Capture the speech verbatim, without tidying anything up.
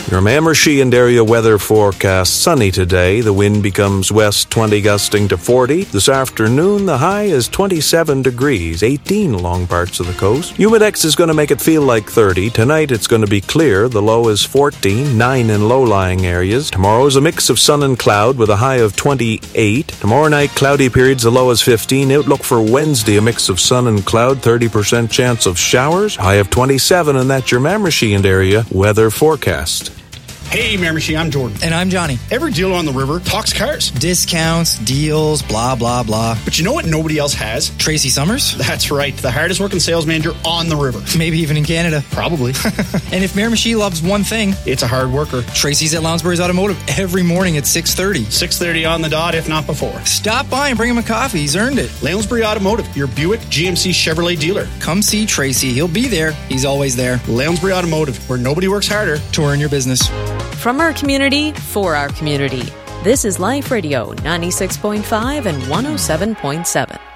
Your Mamershee and area weather forecast: sunny today. The wind becomes west twenty, gusting to forty. This afternoon, the high is twenty-seven degrees, eighteen along parts of the coast. Humidex is going to make it feel like thirty. Tonight, it's going to be clear. The low is fourteen, nine in low-lying areas. Tomorrow is a mix of sun and cloud with a high of twenty-eight. Tomorrow night, cloudy periods, the low is fifteen. Outlook for Wednesday, a mix of sun and cloud, thirty percent chance of showers, high of twenty-seven, and that's your Mamershee and area weather forecast. Hey, Mamershee, I'm Jordan. And I'm Johnny. Every dealer on the river talks cars. Discounts, deals, blah, blah, blah. But you know what nobody else has? Tracy Summers? That's right, the hardest working sales manager on the river. Maybe even in Canada. Probably. And if Mamershee loves one thing, it's a hard worker. Tracy's at Lounsbury's Automotive every morning at six thirty. six thirty on the dot, if not before. Stop by and bring him a coffee. He's earned it. Lounsbury Automotive, your Buick G M C Chevrolet dealer. Come see Tracy. He'll be there. He's always there. Lounsbury Automotive, where nobody works harder to earn your business. From our community, for our community. This is Life Radio ninety-six point five and one oh seven point seven.